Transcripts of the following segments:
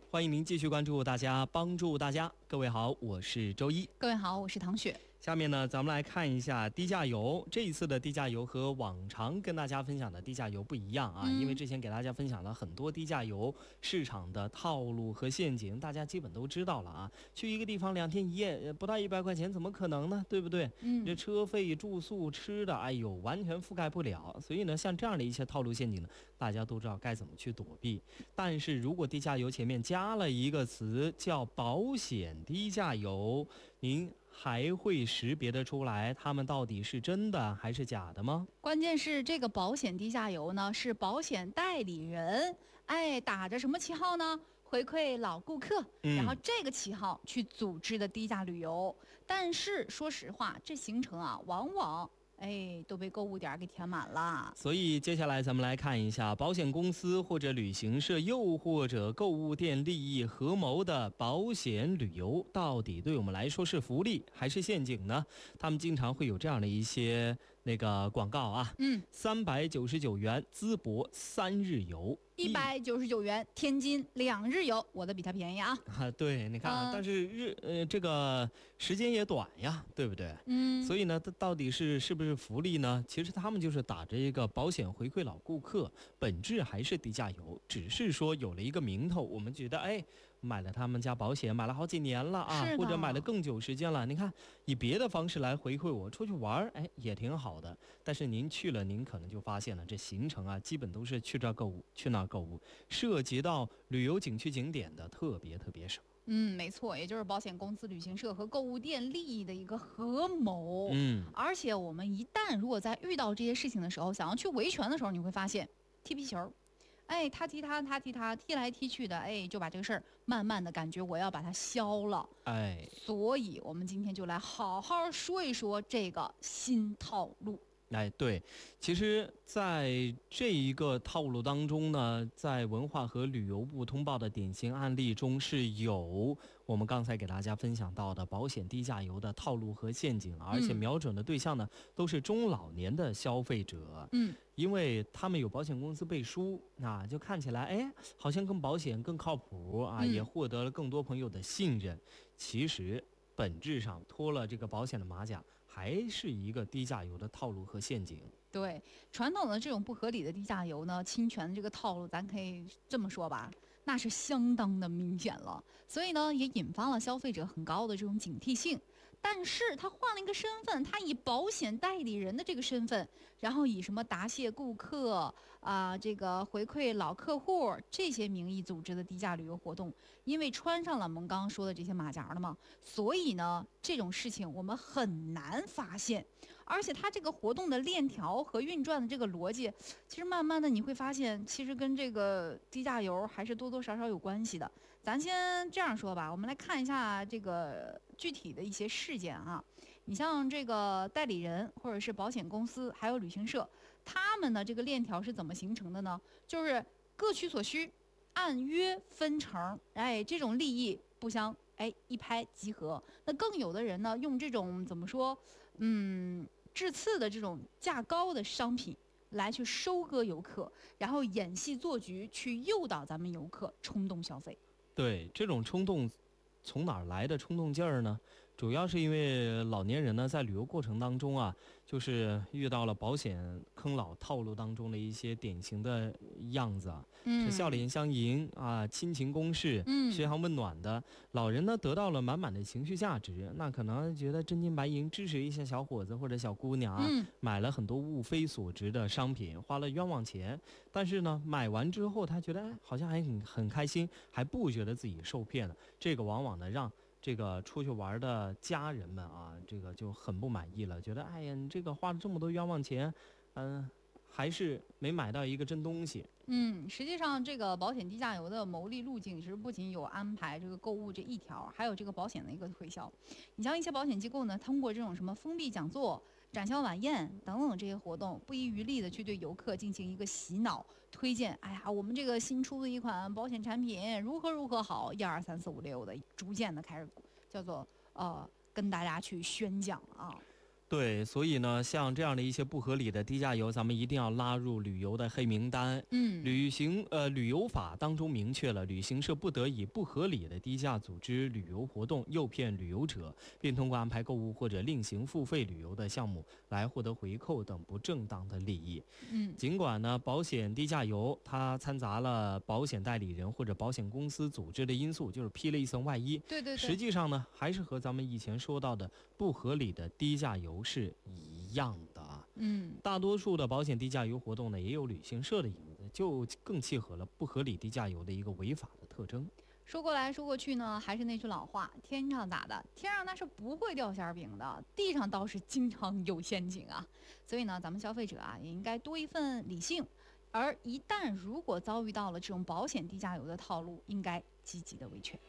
欢迎您继续关注大家，帮助大家。各位好，我是周一。 各位好，我是唐雪。 下面呢，咱们来看一下低价油。这一次的低价油和往常跟大家分享的低价油不一样啊，因为之前给大家分享了很多低价油市场的套路和陷阱，大家基本都知道了啊。去一个地方2天1夜，不到100块钱，怎么可能呢？对不对？这车费、住宿、吃的，哎呦，完全覆盖不了。所以呢，像这样的一些套路陷阱呢，大家都知道该怎么去躲避。但是如果低价油前面加了一个词叫保险低价油，您还会识别得出来它们到底是真的还是假的吗？ 关键是这个保险低价油呢，是保险代理人打着什么旗号呢？回馈老顾客，然后这个旗号去组织的低价旅游。但是说实话，这行程啊，往往都被购物点给填满了。 所以接下来咱们来看一下，保险公司或者旅行社又或者购物店利益合谋的保险旅游，到底对我们来说是福利还是陷阱呢？他们经常会有这样的一些广告啊，399元淄博3日游 ，199元天津2日游，我的比他便宜啊！ 对，你看，但是这个时间也短呀，对不对？所以呢，到底是不是福利呢？其实他们就是打着一个保险回馈老顾客，本质还是低价游，只是说有了一个名头，我们觉得买了他们家保险，买了好几年了啊，或者买了更久时间了。你看，以别的方式来回馈我出去玩，也挺好的。但是您去了，您可能就发现了，这行程啊，基本都是去这购物，去那购物，涉及到旅游景区景点的特别少。 没错，也就是保险公司、旅行社和购物店利益的一个合谋。而且我们一旦如果在遇到这些事情的时候，想要去维权的时候，你会发现踢皮球。他踢他，他踢他，踢来踢去的，就把这个事儿慢慢的感觉我要把它消了。所以我们今天就来好好说一说这个新套路。 对，其实在这一个套路当中呢，在文化和旅游部通报的典型案例中是有我们刚才给大家分享到的保险低价游的套路和陷阱，而且瞄准的对象呢都是中老年的消费者。因为他们有保险公司背书啊，就看起来好像跟保险更靠谱啊，也获得了更多朋友的信任。其实本质上脱了这个保险的马甲，还是一个低价游的套路和陷阱。 对，传统的这种不合理的低价游呢，侵权的这个套路，咱可以这么说吧，那是相当的明显了。所以呢，也引发了消费者很高的这种警惕性。但是他换了一个身份，他以保险代理人的这个身份，然后以什么答谢顾客这个回馈老客户这些名义组织的低价旅游活动，因为穿上了我们刚刚说的这些马甲了嘛，所以呢，这种事情我们很难发现。而且他这个活动的链条和运转的这个逻辑，其实慢慢的你会发现，其实跟这个低价游还是多多少少有关系的。咱先这样说吧，我们来看一下这个具体的一些事件啊。你像这个代理人或者是保险公司还有旅行社，他们的这个链条是怎么形成的呢？就是各取所需，按约分成，这种利益不相一拍即合。那更有的人呢，用这种怎么说质次的这种价高的商品来去收割游客，然后演戏做局，去诱导咱们游客冲动消费。 对，这种冲动从哪儿来的冲动劲儿呢？主要是因为老年人呢，在旅游过程当中啊，就是遇到了保险坑老套路当中的一些典型的样子啊，是笑脸相迎啊，亲情攻势，嘘寒问暖的。老人呢得到了满满的情绪价值，那可能觉得真金白银支持一下小伙子或者小姑娘啊，买了很多物非所值的商品，花了冤枉钱。但是呢，买完之后他觉得好像还很开心，还不觉得自己受骗了。这个往往呢让这个出去玩的家人们啊，这个就很不满意了，觉得你这个花了这么多冤枉钱，还是没买到一个真东西。 实际上这个保险低价游的牟利路径，其实不仅有安排这个购物这一条，还有这个保险的一个推销。你像一些保险机构呢，通过这种什么封闭讲座、展销晚宴等等这些活动，不遗余力的去对游客进行一个洗脑，推荐我们这个新出的一款保险产品如何好，1、2、3、4、5、6的，逐渐的开始叫做跟大家去宣讲啊。 对，所以呢，像这样的一些不合理的低价游，咱们一定要拉入旅游的黑名单。旅游法当中明确了，旅行社不得以不合理的低价组织旅游活动，诱骗旅游者，并通过安排购物或者另行付费旅游的项目来获得回扣等不正当的利益。尽管呢，保险低价游它掺杂了保险代理人或者保险公司组织的因素，就是披了一层外衣。 对对对， 实际上呢，还是和咱们以前说到的不合理的低价游是一样的啊。大多数的保险低价游活动呢，也有旅行社的影子，就更契合了不合理低价游的一个违法的特征。 说过来说过去呢，还是那句老话，天上咋的？天上那是不会掉馅饼的，地上倒是经常有陷阱啊。所以呢，咱们消费者啊，也应该多一份理性。而一旦如果遭遇到了这种保险低价游的套路，应该积极的维权。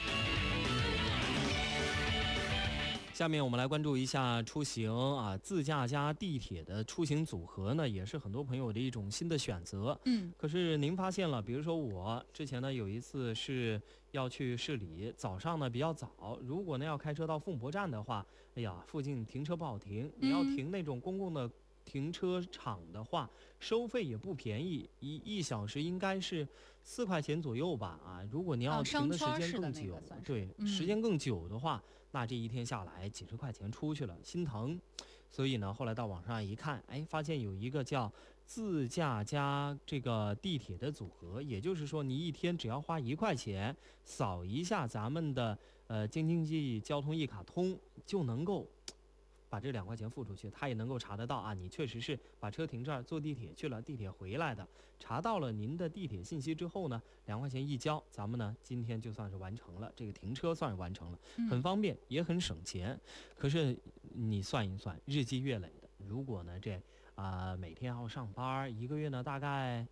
下面我们来关注一下出行啊，自驾加地铁的出行组合呢，也是很多朋友的一种新的选择。可是您发现了，比如说我之前呢有一次是要去市里，早上呢比较早，如果呢要开车到凤博站的话，哎呀，附近停车不好停，你要停那种公共的停车场的话，收费也不便宜，一小时应该是4块钱左右吧啊。如果你要停的时间更久，对，时间更久的话，那这一天下来几十块钱出去了，心疼。所以呢，后来到网上一看，哎，发现有一个叫自驾加这个地铁的组合，也就是说，你一天只要花1块钱，扫一下咱们的京津冀交通一卡通，就能够把这2块钱付出去，他也能够查得到啊，你确实是把车停这儿，坐地铁去了，地铁回来的。查到了您的地铁信息之后呢，2块钱一交，咱们呢今天就算是完成了，这个停车算是完成了，很方便，也很省钱。可是你算一算，日积月累的，如果呢每天要上班，1个月呢大概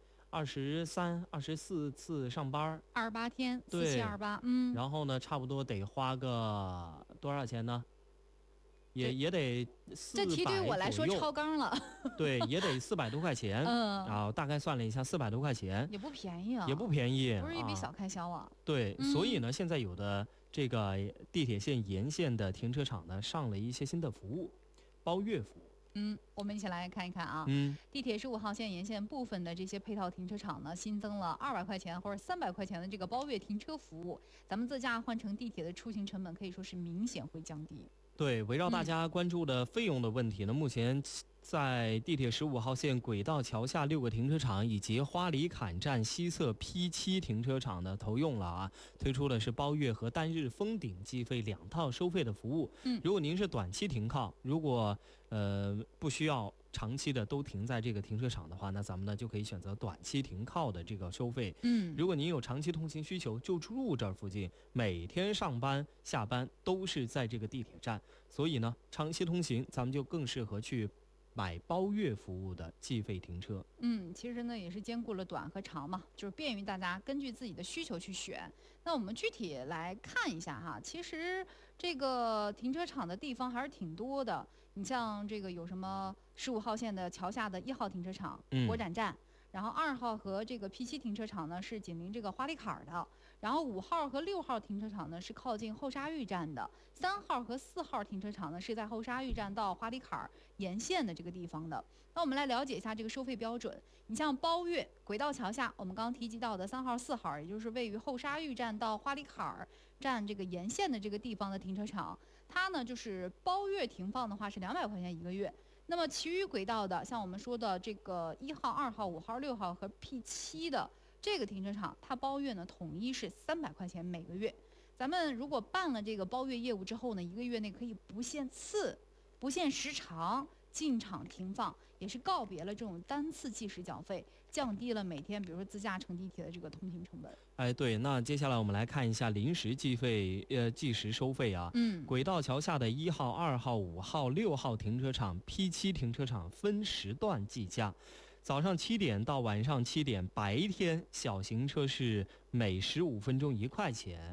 23、24次上班 ，28天对 ，4728， 然后呢差不多得花个多少钱呢？也得400 这题对于我来说超纲了。 对，也得400多块钱。然后大概算了一下，400多块钱也不便宜啊， 也不便宜， 不是一笔小开销啊。 对，所以呢，现在有的这个地铁线沿线的停车场呢，上了一些新的服务，包月服务。 我们一起来看一看啊。地铁15号线沿线部分的这些配套停车场呢，新增了200块钱或者300块钱的这个包月停车服务。咱们自驾换乘地铁的出行成本可以说是明显会降低。 对，围绕大家关注的费用的问题呢，目前在地铁15号线轨道桥下6个停车场以及花里坎站西侧 P7 停车场的投用了啊，推出的是包月和单日封顶计费2套收费的服务。如果您是短期停靠，如果不需要长期的都停在这个停车场的话，那咱们呢就可以选择短期停靠的这个收费。如果您有长期通行需求，就住这儿附近，每天上班下班都是在这个地铁站，所以呢，长期通行咱们就更适合去买包月服务的计费停车。 其实呢也是兼顾了短和长嘛，就是便于大家根据自己的需求去选。那我们具体来看一下哈，其实这个停车场的地方还是挺多的。你像这个有什么15号线的桥下的1号停车场国展站，然后2号和这个 P7 停车场呢是紧邻这个花里坎的，然后5号和6号停车场呢是靠近后沙峪站的，3号和4号停车场呢是在后沙峪站到花里坎沿线的这个地方的。那我们来了解一下这个收费标准。你像包月轨道桥下，我们刚刚提及到的3号、4号，也就是位于后沙峪站到花里坎站这个沿线的这个地方的停车场，它呢就是包月停放的话是200块钱1个月。那么其余轨道的，像我们说的这个1号、2号、5号、6号和 P7的这个停车场，它包月呢统一是300块钱每个月。咱们如果办了这个包月业务之后呢，1个月内可以不限次、不限时长进场停放，也是告别了这种单次计时缴费，降低了每天比如说自驾乘地铁的这个通行成本。 对，那接下来我们来看一下临时计时收费啊。轨道桥下的1号、2号、5号、6号停车场 P7 停车场分时段计价。早上7点到晚上7点，白天小型车是每15分钟1块钱，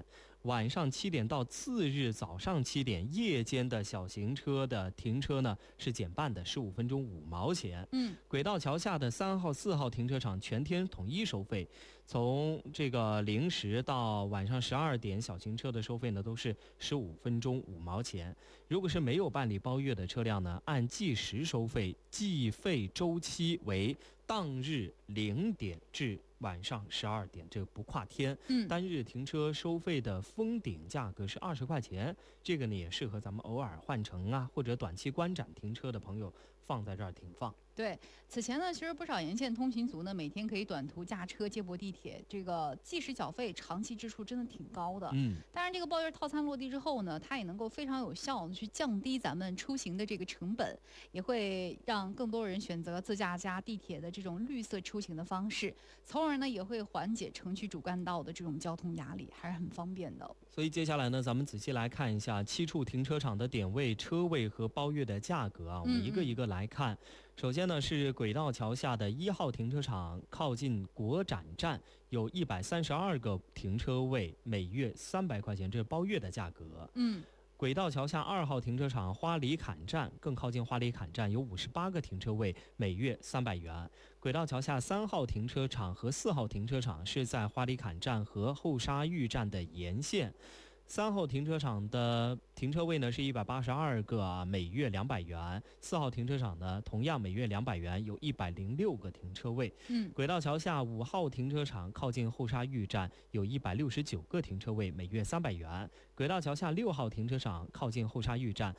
晚上7点到次日早上7点，夜间的小型车的停车呢是减半的，15分钟5毛钱。轨道桥下的3号、4号停车场全天统一收费，从这个0时到晚上12点，小型车的收费呢都是15分钟5毛钱。如果是没有办理包月的车辆呢，按计时收费，计费周期为当日0点至晚上12点，这个不跨天。单日停车收费的封顶价格是20块钱，这个呢也适合咱们偶尔换乘啊，或者短期观展停车的朋友放在这儿停放。 对，此前呢，其实不少沿线通勤族呢，每天可以短途驾车接驳地铁，这个计时缴费长期支出真的挺高的。当然这个包月套餐落地之后呢，它也能够非常有效的去降低咱们出行的这个成本，也会让更多人选择自驾加地铁的这种绿色出行的方式，从而呢也会缓解城区主干道的这种交通压力，还是很方便的。 所以接下来呢，咱们仔细来看一下7处停车场的点位、车位和包月的价格啊，我们一个一个来看。首先呢是轨道桥下的1号停车场，靠近国展站，有132个停车位，每月300块钱，这是包月的价格。轨道桥下2号停车场花里坎站，更靠近花里坎站，有58个停车位，每月300元。轨道桥下3号停车场和4号停车场是在花里坎站和后沙峪站的沿线。3号停车场的停车位呢是182个，每月200元。4号停车场呢同样每月200元，有106个停车位。轨道桥下5号停车场靠近后沙峪站，有169个停车位，每月300元。轨道桥下6号停车场靠近后沙峪站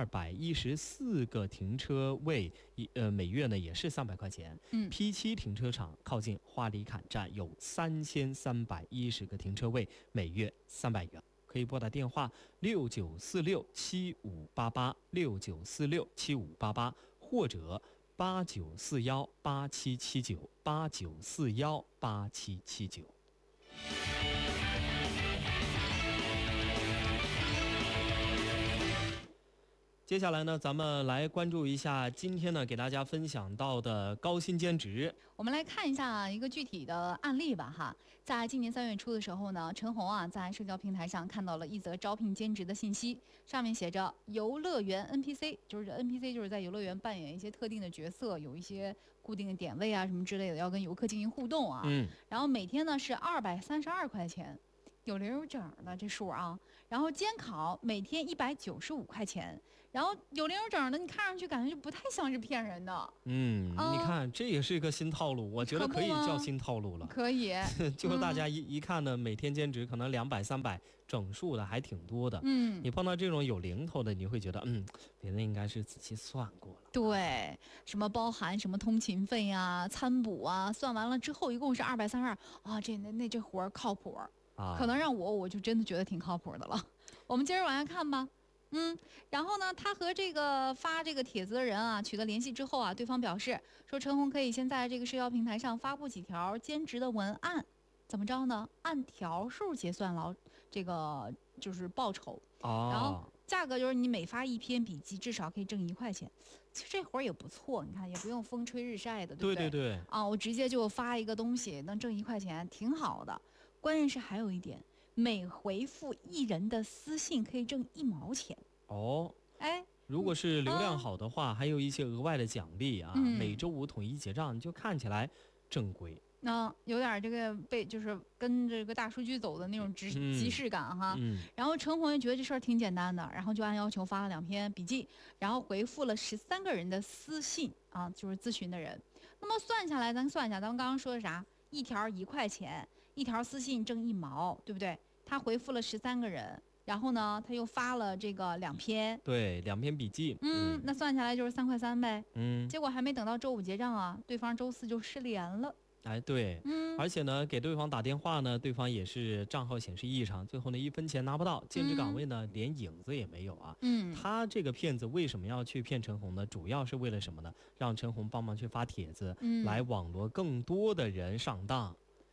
，214个停车位，每月呢也是300块钱。P7停车场靠近花里坎站，有3310个停车位，每月300元。可以拨打电话6946758869467588，或者8941877989418779。接下来呢，咱们来关注一下今天呢给大家分享到的高薪兼职。 我们来看一下一个具体的案例吧哈。在今年3月初的时候呢，陈红啊在社交平台上看到了一则招聘兼职的信息，上面写着游乐园 NPC， 就是 NPC 就是在游乐园扮演一些特定的角色，有一些固定的点位啊什么之类的，要跟游客进行互动啊。然后每天呢是232块钱。有零有整的这数啊，然后监考每天195块钱，然后有零有整的，你看上去感觉就不太像是骗人的。 你看这也是一个新套路，我觉得可以叫新套路了。 可以， 就是大家一看呢，每天兼职可能200、300整数的还挺多的。你碰到这种有零头的，你会觉得别人应该是仔细算过了。 对，什么包含什么通勤费啊、餐补啊，算完了之后一共是232啊，这活儿靠谱。可能让我就真的觉得挺靠谱的了。我们接着往下看吧。然后呢，他和这个发这个帖子的人啊取得联系之后啊，对方表示说陈红可以先在这个社交平台上发布几条兼职的文案，怎么着呢？按条数结算这个就是报酬。然后价格就是你每发1篇笔记至少可以挣1块钱。其实这活儿也不错，你看也不用风吹日晒的，对不对？ 对。 我直接就发一个东西能挣1块钱，挺好的。关键是还有一点，每回复1人的私信可以挣1毛钱。 如果是流量好的话，还有一些额外的奖励啊。每周5统一结账，就看起来正规。 有点这个就是跟这个大数据走的那种即视感哈。然后陈红也觉得这事儿挺简单的，然后就按要求发了2篇笔记，然后回复了13个人的私信啊，就是咨询的人。那么算下来，咱算一下，咱们刚刚说的啥？1条1块钱，1条私信挣1毛，对不对？他回复了13个人，然后呢，他又发了这个2篇， 对，2篇笔记。 那算下来就是3块3呗。结果还没等到周5结账啊，对方周4就失联了。 对。而且呢，给对方打电话呢，对方也是账号显示异常，最后呢1分钱拿不到，兼职岗位呢连影子也没有啊。他这个骗子为什么要去骗陈红呢？主要是为了什么呢？让陈红帮忙去发帖子，来网罗更多的人上当。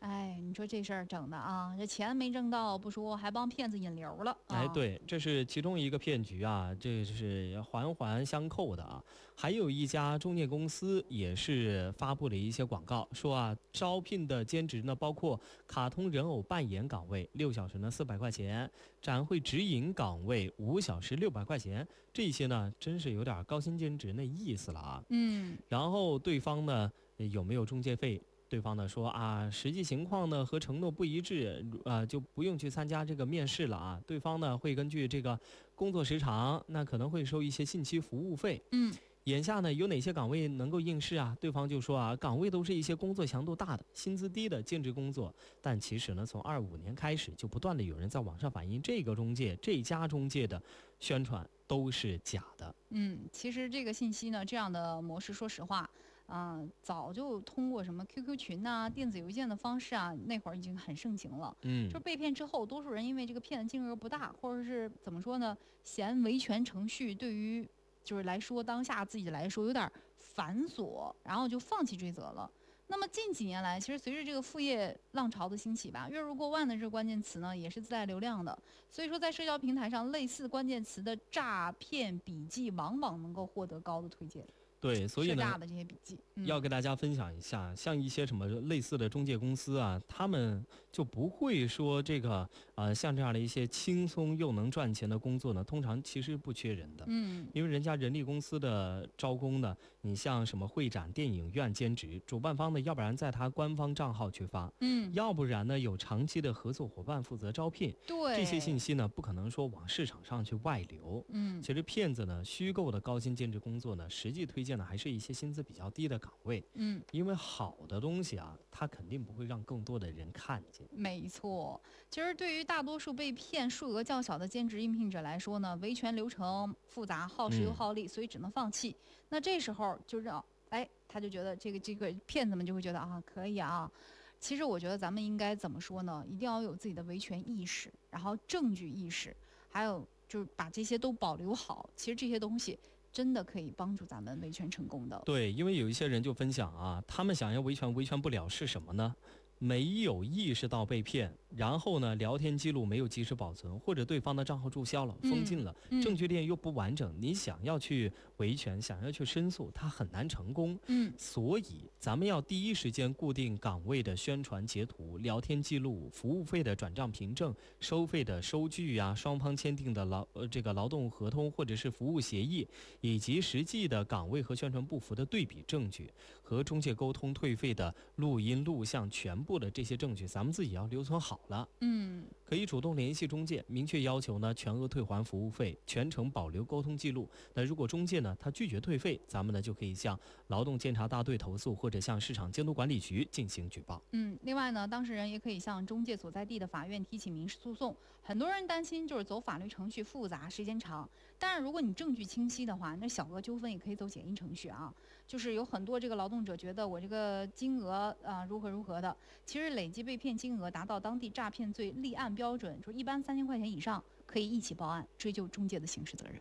哎，你说这事儿整的啊，这钱没挣到不说，还帮骗子引流了哎， 啊。 对，这是其中一个骗局啊，这是环环相扣的啊。还有一家中介公司也是发布了一些广告，说啊，招聘的兼职呢，包括卡通人偶扮演岗位6小时呢400块钱，展会指引岗位5小时600块钱，这些呢真是有点高薪兼职那意思了啊。 嗯， 然后对方呢有没有中介费？对方呢说啊，实际情况呢和承诺不一致，就不用去参加这个面试了啊。对方呢会根据这个工作时长，那可能会收一些信息服务费。 嗯， 眼下呢有哪些岗位能够应试啊？对方就说啊，岗位都是一些工作强度大的、薪资低的兼职工作。但其实呢，从25年开始，就不断的有人在网上反映这家中介的宣传都是假的。 其实这个信息呢，这样的模式，说实话，早就通过什么 QQ 群呐、电子邮件的方式啊，那会儿已经很盛行了。就是被骗之后，多数人因为这个骗的金额不大，或者是怎么说呢，嫌维权程序对于就是来说当下自己来说有点繁琐，然后就放弃追责了。那么近几年来，其实随着这个副业浪潮的兴起吧，月入过万的这个关键词呢，也是自带流量的。所以说，在社交平台上，类似关键词的诈骗笔记，往往能够获得高的推荐。 对，所以呢， 设诈的这些笔记， 要跟大家分享一下，像一些什么类似的中介公司啊，他们就不会说这个像这样的一些轻松又能赚钱的工作呢，通常其实不缺人的。因为人家人力公司的招工呢，你像什么会展、电影院兼职，主办方呢，要不然在他官方账号去发，要不然呢有长期的合作伙伴负责招聘。 对， 这些信息呢，不可能说往市场上去外流。其实骗子呢，虚构的高薪兼职工作呢，实际推荐的还是一些薪资比较低的岗位。因为好的东西啊，它肯定不会让更多的人看见。 没错，其实对于大多数被骗数额较小的兼职应聘者来说呢，维权流程复杂，耗时又耗力，所以只能放弃。那这时候就让他就觉得这个骗子们就会觉得啊，可以啊。其实我觉得咱们应该怎么说呢？一定要有自己的维权意识，然后证据意识，还有就是把这些都保留好。其实这些东西真的可以帮助咱们维权成功的。 对，因为有一些人就分享啊，他们想要维权，维权不了是什么呢？没有意识到被骗，然后呢，聊天记录没有及时保存，或者对方的账号注销了、封禁了，证据链又不完整，你想要去维权、想要去申诉，它很难成功。所以咱们要第一时间固定岗位的宣传截图、聊天记录、服务费的转账凭证、收费的收据呀、双方签订的劳动合同或者是服务协议，以及实际的岗位和宣传不符的对比证据，和中介沟通退费的录音录像全部的这些证据，咱们自己要留存好了。可以主动联系中介，明确要求呢全额退还服务费，全程保留沟通记录。那如果中介呢他拒绝退费，咱们呢就可以向劳动监察大队投诉，或者向市场监督管理局进行举报。 另外呢，当事人也可以向中介所在地的法院提起民事诉讼。很多人担心就是走法律程序复杂、时间长，但是如果你证据清晰的话，那小额纠纷也可以走简易程序啊。就是有很多这个劳动者觉得我这个金额如何如何的，其实累计被骗金额达到当地诈骗罪立案标准，就是一般3000块钱以上，可以一起报案追究中介的刑事责任。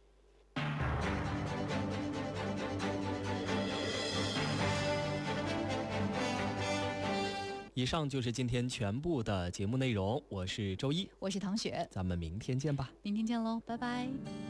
以上就是今天全部的节目内容，我是周一， 我是唐雪， 咱们明天见吧。 明天见喽，拜拜。